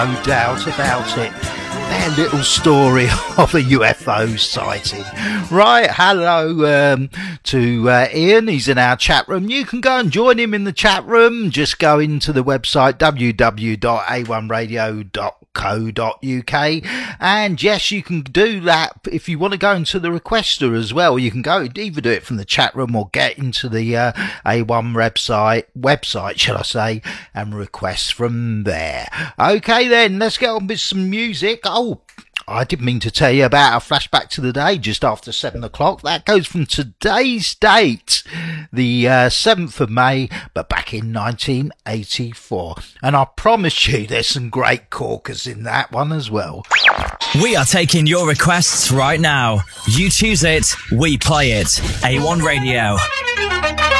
No doubt about it. Their little story of a UFO sighting. Right, hello to Ian. He's in our chat room. You can go and join him in the chat room. Just go into the website www.a1radio.co.uk, and yes, you can do that if you want to go into the requester as well. You can go either do it from the chat room or get into the A1 website, shall I say, and request from there. Okay then, let's get on with some music. Oh, I didn't mean to tell you about our flashback to the day just after 7 o'clock. That goes from today's date, the 7th of May, but back in 1984. And I promise you there's some great corkers in that one as well. We are taking your requests right now. You choose it, we play it. A1 Radio.